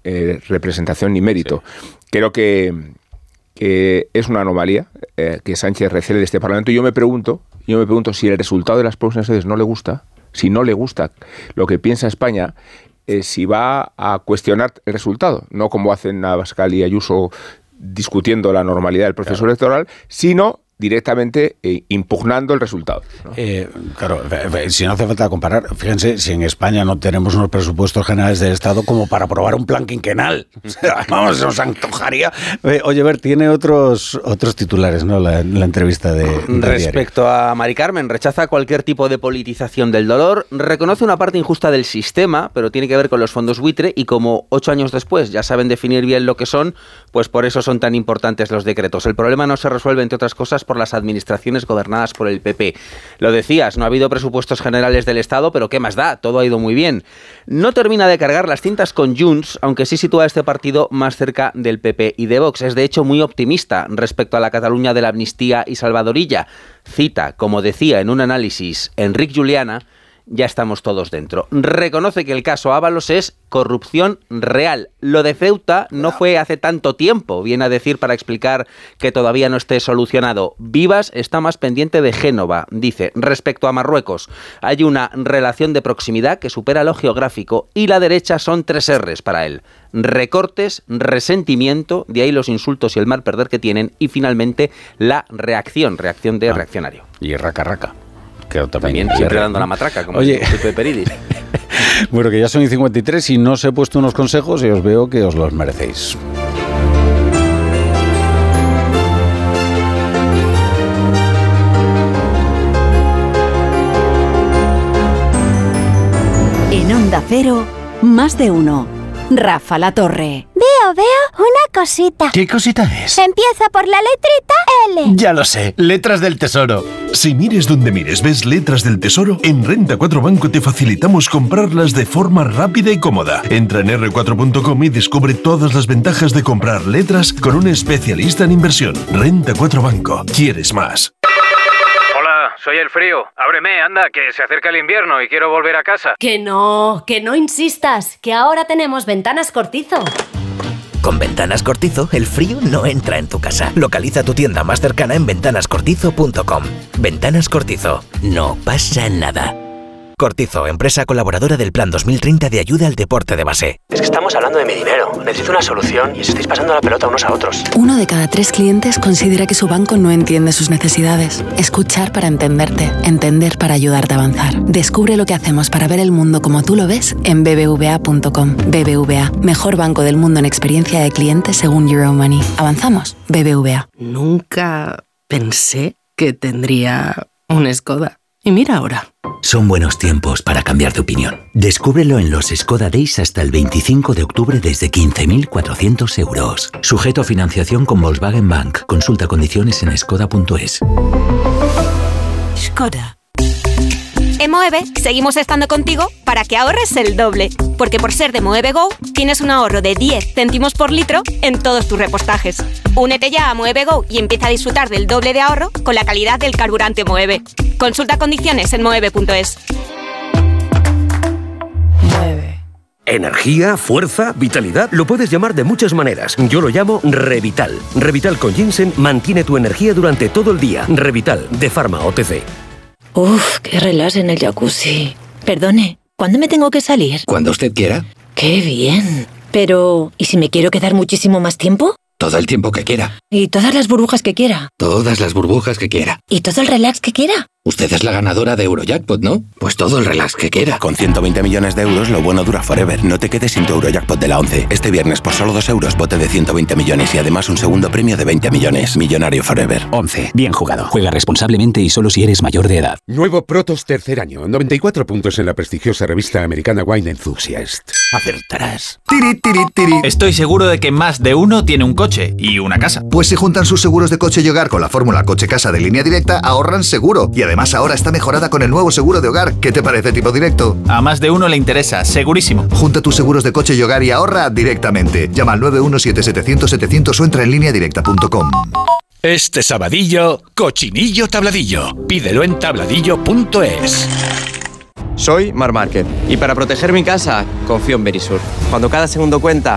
representación ni mérito. Creo que es una anomalía que Sánchez recele de este Parlamento. Y yo me pregunto si el resultado de las próximas elecciones no le gusta, si no le gusta lo que piensa España, si va a cuestionar el resultado, no como hacen Abascal y Ayuso discutiendo la normalidad del proceso electoral, sino directamente impugnando el resultado, ¿no? Claro, si no hace falta comparar, fíjense, si en España no tenemos unos presupuestos generales del Estado como para aprobar un plan quinquenal. O sea, vamos, nos antojaría. Oye, Bert, tiene otros titulares, ¿no? La entrevista de Respecto a Mari Carmen, rechaza cualquier tipo de politización del dolor, reconoce una parte injusta del sistema, pero tiene que ver con los fondos buitre, y como 8 años después ya saben definir bien lo que son, pues por eso son tan importantes los decretos. El problema no se resuelve, entre otras cosas, por las administraciones gobernadas por el PP. Lo decías, no ha habido presupuestos generales del Estado, pero ¿qué más da? Todo ha ido muy bien. No termina de cargar las cintas con Junts, aunque sí sitúa a este partido más cerca del PP y de Vox. Es de hecho muy optimista respecto a la Cataluña de la amnistía y salvadorilla. Cita, como decía en un análisis Enric Juliana, ya estamos todos dentro. Reconoce que el caso Ábalos es corrupción real. Lo de Ceuta no fue hace tanto tiempo, viene a decir, para explicar que todavía no esté solucionado. Vivas está más pendiente de Génova, dice. Respecto a Marruecos, hay una relación de proximidad que supera lo geográfico, y la derecha son 3 R's para él: recortes, resentimiento, de ahí los insultos y el mal perder que tienen, y finalmente la reacción de reaccionario. Y raca. Que también siempre dando la matraca, como Pepe Peridis. Bueno, que ya son y 53 y no os he puesto unos consejos y os veo que os los merecéis. En Onda Cero, más de uno. Rafa La Torre. Veo una cosita. ¿Qué cosita es? Empieza por la letrita L. Ya lo sé, letras del tesoro. Si mires donde mires ves letras del tesoro, en Renta 4 Banco te facilitamos comprarlas de forma rápida y cómoda. Entra en r4.com y descubre todas las ventajas de comprar letras con un especialista en inversión. Renta 4 Banco. ¿Quieres más? Hola, soy el frío. Ábreme, anda, que se acerca el invierno y quiero volver a casa. Que no insistas, que ahora tenemos Ventanas Cortizo. Con Ventanas Cortizo, el frío no entra en tu casa. Localiza tu tienda más cercana en ventanascortizo.com. Ventanas Cortizo. No pasa nada. Cortizo, empresa colaboradora del Plan 2030 de ayuda al deporte de base. Es que estamos hablando de mi dinero. Necesito una solución y os estáis pasando la pelota unos a otros. 1 de cada 3 clientes considera que su banco no entiende sus necesidades. Escuchar para entenderte. Entender para ayudarte a avanzar. Descubre lo que hacemos para ver el mundo como tú lo ves en bbva.com. BBVA, mejor banco del mundo en experiencia de cliente según Euromoney. ¿Avanzamos? BBVA. Nunca pensé que tendría un Skoda. Y mira ahora. Son buenos tiempos para cambiar de opinión. Descúbrelo en los Skoda Days hasta el 25 de octubre desde 15.400 euros. Sujeto a financiación con Volkswagen Bank. Consulta condiciones en skoda.es. Skoda. En Moeve seguimos estando contigo para que ahorres el doble. Porque por ser de Moeve Go, tienes un ahorro de 10 céntimos por litro en todos tus repostajes. Únete ya a Moeve Go y empieza a disfrutar del doble de ahorro con la calidad del carburante Moeve. Consulta condiciones en moeve.es. Moeve. Energía, fuerza, vitalidad, lo puedes llamar de muchas maneras. Yo lo llamo Revital. Revital con ginseng mantiene tu energía durante todo el día. Revital, de Pharma OTC. Uf, qué relax en el jacuzzi. Perdone, ¿cuándo me tengo que salir? Cuando usted quiera. ¡Qué bien! Pero, ¿y si me quiero quedar muchísimo más tiempo? Todo el tiempo que quiera. ¿Y todas las burbujas que quiera? Todas las burbujas que quiera. ¿Y todo el relax que quiera? Usted es la ganadora de Eurojackpot, ¿no? Pues todo el relax que quiera. Con 120 millones de euros, lo bueno dura forever. No te quedes sin tu Eurojackpot de la 11. Este viernes, por solo 2 euros, bote de 120 millones y además un segundo premio de 20 millones. Millonario forever. 11. Bien jugado. Juega responsablemente y solo si eres mayor de edad. Nuevo Protos tercer año. 94 puntos en la prestigiosa revista americana Wine Enthusiast. Acertarás. Tiri, tiri, tiri. Estoy seguro de que más de uno tiene un coche y una casa. Pues si juntan sus seguros de coche y hogar con la fórmula coche-casa de Línea Directa, ahorran seguro. Y además ahora está mejorada con el nuevo seguro de hogar. ¿Qué te parece, Tipo Directo? A más de uno le interesa, segurísimo. Junta tus seguros de coche y hogar y ahorra directamente. Llama al 917-700-700 o entra en lineadirecta.com. Este sabadillo, cochinillo tabladillo. Pídelo en tabladillo.es. Soy Marc Márquez y para proteger mi casa confío en Verisur. Cuando cada segundo cuenta,